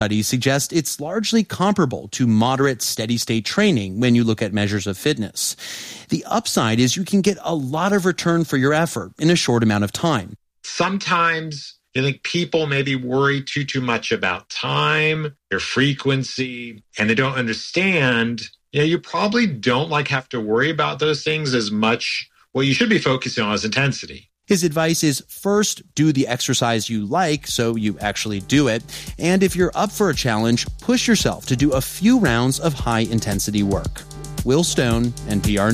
Studies suggest it's largely comparable to moderate steady-state training when you look at measures of fitness. The upside is you can get a lot of return for your effort in a short amount of time. Sometimes I think people maybe worry too much about time, their frequency, and they don't understand. You probably don't have to worry about those things as much. What you should be focusing on is intensity. His advice is first, do the exercise you like so you actually do it. And if you're up for a challenge, push yourself to do a few rounds of high-intensity work. Will Stone, NPR